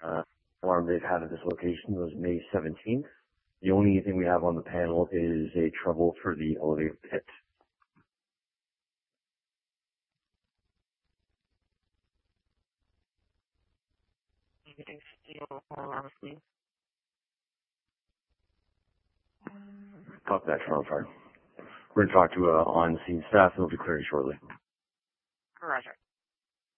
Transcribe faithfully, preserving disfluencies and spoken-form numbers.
Uh, alarm they've had at this location was May seventeenth. The only thing we have on the panel is a trouble for the elevator pit. Copy that, Toronto Fire. We're going to talk to uh, on-scene staff and we'll be clearing shortly.